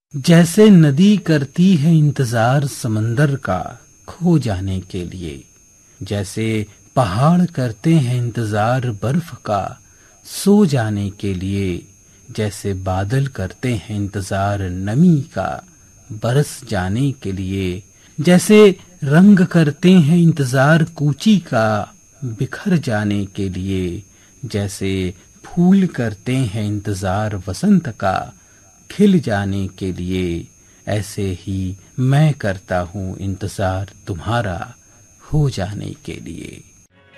जैसे नदी करती है इंतजार समंदर का खो जाने के लिए, जैसे पहाड़ करते हैं इंतजार बर्फ का सो जाने के लिए, जैसे बादल करते हैं इंतजार नमी का बरस जाने के लिए, जैसे रंग करते हैं इंतजार कूची का बिखर जाने के लिए, जैसे फूल करते हैं इंतजार वसंत का खिल जाने के लिए, ऐसे ही मैं करता हूँ इंतजार तुम्हारा हो जाने के लिए।